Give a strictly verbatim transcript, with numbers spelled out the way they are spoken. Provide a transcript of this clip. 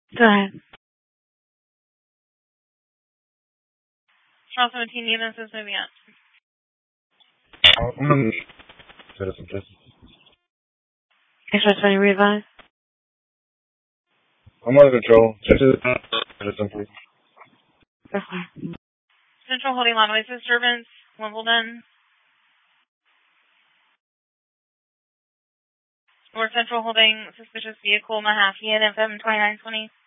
Go ahead. Charles seventeen, Neiman says moving up. Uh, I'm going to citizen, please. Extra twenty revised. I'm out of control. Citizen, please. Okay. Central holding law noise disturbance, Wimbledon. Or Central holding suspicious vehicle, Mahaffey, F M twenty-nine twenty.